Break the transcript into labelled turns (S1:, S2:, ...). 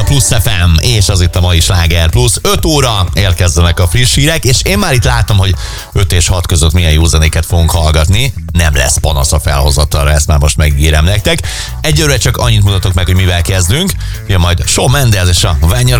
S1: Plusz FM, és az itt a mai Sláger Plusz. 5 óra érkezzenek a friss hírek, és én már itt látom, hogy 5 és 6 között milyen jó zenéket fogunk hallgatni. Nem lesz panasz a felhozatalra, ezt már most megígérem nektek. Egyelőre csak annyit mutatok meg, hogy mivel kezdünk. Jön majd Shawn Mendes és a When You're